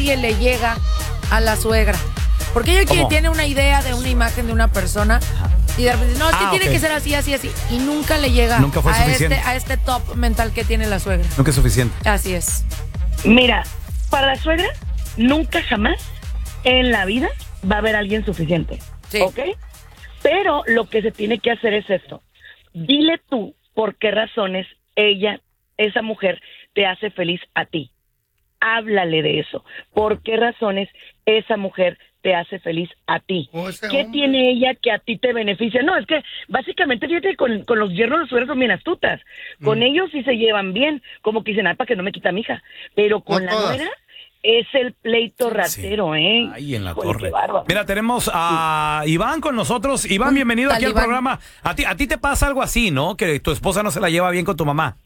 nadie le llega a la suegra. Porque ella tiene una idea de una imagen de una persona y de repente, no, es que tiene que ser así, así, así. Y nunca le llega a este top mental que tiene la suegra. Nunca es suficiente. Así es. Mira, para la suegra, nunca jamás en la vida va a haber alguien suficiente. Sí. ¿Ok? Pero lo que se tiene que hacer es esto. Dile tú por qué razones esa mujer, te hace feliz a ti. Háblale de eso. ¿Por qué razones esa mujer te hace feliz a ti? ¿Qué tiene ella que a ti te beneficia? No, es que básicamente fíjate con los yernos de suegros son bien astutas. Con ellos sí se llevan bien, como que dicen, para que no me quita mi hija. Pero con la nuera es el pleito ratero, ¿eh? Ahí en la Joder, torre. qué bárbaro. Mira, tenemos a Iván con nosotros. Iván, bienvenido aquí al programa. A ti te pasa algo así, ¿no? Que tu esposa no se la lleva bien con tu mamá.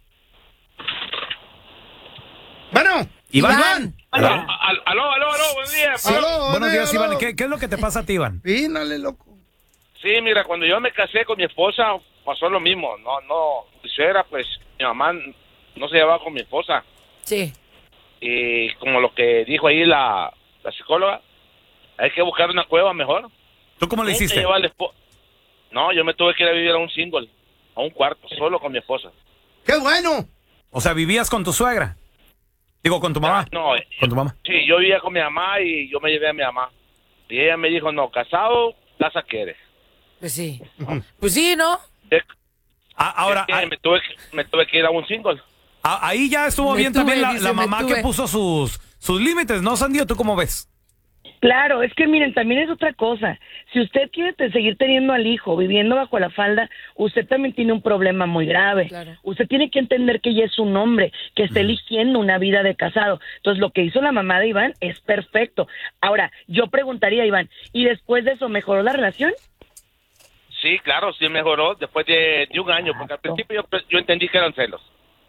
Bueno. Iván. Aló, buenos días. Buenos días, Iván. ¿Qué es lo que te pasa a ti, Iván? Pínale, loco. Sí, mira, cuando yo me casé con mi esposa pasó lo mismo. Mi suegra, pues, mi mamá no se llevaba con mi esposa. Sí. Y como lo que dijo ahí la psicóloga, hay que buscar una cueva mejor. ¿Tú cómo le hiciste? No, yo me tuve que ir a vivir a un single, a un cuarto, solo con mi esposa. ¡Qué bueno! O sea, ¿vivías con tu suegra? Digo, ¿con tu mamá? No, ¿con tu mamá? Sí, yo vivía con mi mamá y yo me llevé a mi mamá. Y ella me dijo, no, casado, casa quiere. Pues sí. Pues sí, ¿no? Ahora... me tuve que ir a un single. Ahí ya estuvo bien también la mamá que puso sus límites, ¿no, Sandy? ¿Tú cómo ves? Claro, es que miren, también es otra cosa. Si usted quiere seguir teniendo al hijo viviendo bajo la falda, usted también tiene un problema muy grave. Claro. Usted tiene que entender que ella es un hombre, que está eligiendo una vida de casado. Entonces, lo que hizo la mamá de Iván es perfecto. Ahora, yo preguntaría, Iván, ¿y después de eso mejoró la relación? Sí, claro, sí mejoró después de un año, porque al principio yo entendí que eran celos.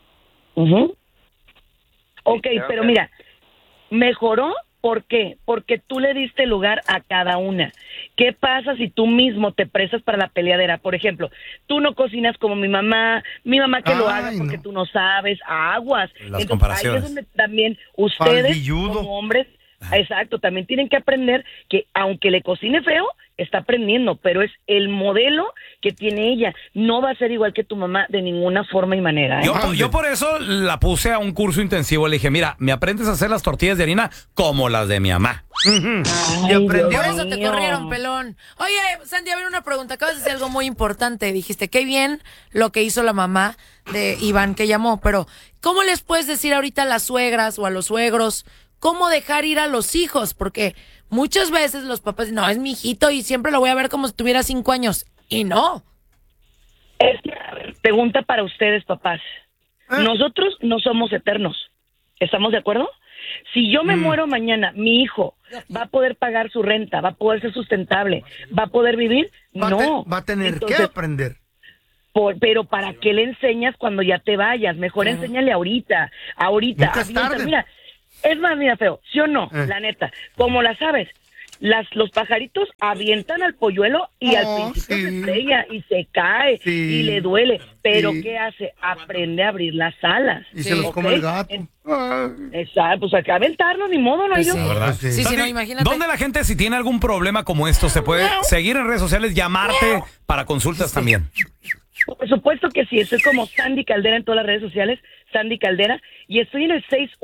Ok, pero mira, mejoró. ¿Por qué? Porque tú le diste lugar a cada una. ¿Qué pasa si tú mismo te prestas para la peleadera? Por ejemplo, tú no cocinas como mi mamá que lo haga porque tú no sabes, aguas. Las comparaciones. Ahí es donde también ustedes como hombres, exacto, también tienen que aprender que aunque le cocine feo, está aprendiendo, pero es el modelo que tiene ella. No va a ser igual que tu mamá de ninguna forma y manera. Yo por eso la puse a un curso intensivo. Le dije, mira, me aprendes a hacer las tortillas de harina como las de mi mamá. Y aprendió. Por eso te corrieron, pelón. Oye, Sandy, a ver una pregunta. Acabas de decir algo muy importante. Dijiste, qué bien lo que hizo la mamá de Iván que llamó, pero ¿cómo les puedes decir ahorita a las suegras o a los suegros cómo dejar ir a los hijos? Porque muchas veces los papás dicen, no, es mi hijito y siempre lo voy a ver como si tuviera 5 años. Y no. Es que, pregunta para ustedes, papás. Nosotros no somos eternos. ¿Estamos de acuerdo? Si yo me muero mañana, mi hijo va a poder pagar su renta, va a poder ser sustentable, va a poder vivir. No. Va a tener que aprender. Pero ¿para qué le enseñas cuando ya te vayas? Mejor enséñale ahorita. Nunca es tarde. Mira, es más, mira, feo, ¿sí o no? La neta, como la sabes, los pajaritos avientan al polluelo y al principio se estrella y se cae y le duele. Pero ¿qué hace? Aprende a abrir las alas. Y se los come el gato. Exacto, pues hay que aventarlo, ni modo, no hay yo. ¿Verdad? Sí, no, imagínate. ¿Dónde la gente, si tiene algún problema como esto, se puede seguir en redes sociales, llamarte para consultas también? Por supuesto que sí, estoy como Sandy Caldera en todas las redes sociales, Sandy Caldera, y estoy en el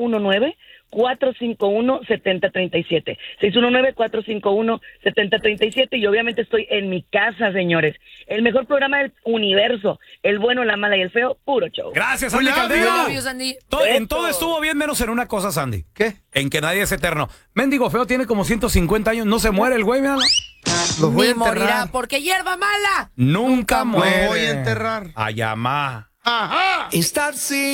619-451-7037. 619-451-7037, y obviamente estoy en mi casa, señores. El mejor programa del universo, el bueno, la mala y el feo, puro show. Gracias, Sandy Caldera. Love you, Sandy. En todo estuvo bien, menos en una cosa, Sandy. ¿Qué? En que nadie es eterno. Mendigo feo tiene como 150 años, no se muere el güey, míralo. Los voy a Ni enterrar. morirá porque hierba mala Nunca muere. Los voy a enterrar. A llamar. Ajá. Estar sin